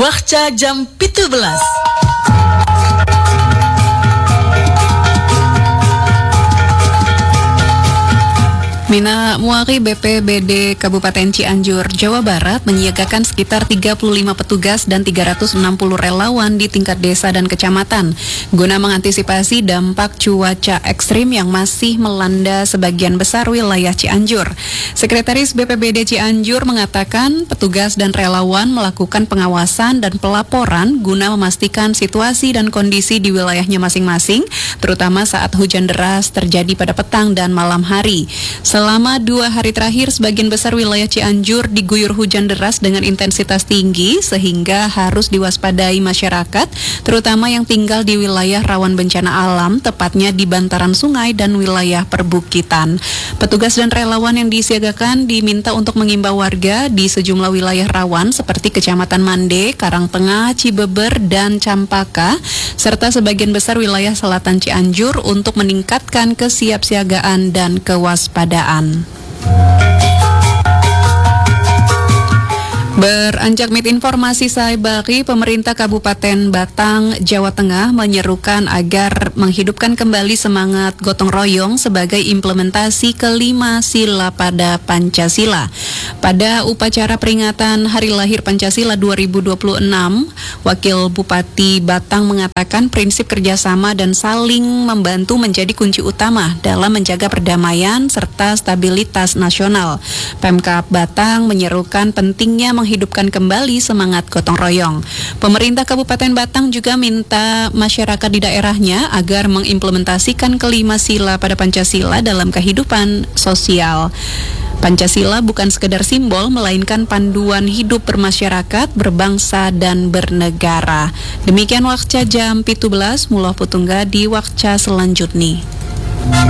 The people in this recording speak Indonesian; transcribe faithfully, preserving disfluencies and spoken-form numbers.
Wakca jam pitu belas. Mina Muari B P B D Kabupaten Cianjur, Jawa Barat menyiagakan sekitar tiga puluh lima petugas dan tiga ratus enam puluh relawan di tingkat desa dan kecamatan guna mengantisipasi dampak cuaca ekstrim yang masih melanda sebagian besar wilayah Cianjur. Sekretaris B P B D Cianjur mengatakan petugas dan relawan melakukan pengawasan dan pelaporan guna memastikan situasi dan kondisi di wilayahnya masing-masing, terutama saat hujan deras terjadi pada petang dan malam hari. Selama dua hari terakhir, sebagian besar wilayah Cianjur diguyur hujan deras dengan intensitas tinggi sehingga harus diwaspadai masyarakat, terutama yang tinggal di wilayah rawan bencana alam, tepatnya di bantaran sungai dan wilayah perbukitan. Petugas dan relawan yang disiagakan diminta untuk mengimbau warga di sejumlah wilayah rawan seperti Kecamatan Mande, Karangtengah, Cibeber, dan Campaka, serta sebagian besar wilayah selatan Cianjur untuk meningkatkan kesiapsiagaan dan kewaspadaan. Beranjak mit informasi saya bagi, pemerintah Kabupaten Batang, Jawa Tengah menyerukan agar menghidupkan kembali semangat gotong royong sebagai implementasi kelima sila pada Pancasila. Pada upacara peringatan Hari Lahir Pancasila dua ribu dua puluh enam, Wakil Bupati Batang mengatakan prinsip kerjasama dan saling membantu menjadi kunci utama dalam menjaga perdamaian serta stabilitas nasional. Pemkab Batang menyerukan pentingnya menghidupkan kembali semangat gotong royong. Pemerintah Kabupaten Batang juga minta masyarakat di daerahnya agar mengimplementasikan kelima sila pada Pancasila dalam kehidupan sosial. Pancasila bukan sekedar simbol, melainkan panduan hidup bermasyarakat, berbangsa, dan bernegara. Demikian Wakca jam pitu belas, Muloh Putungga di Wakca selanjutnya.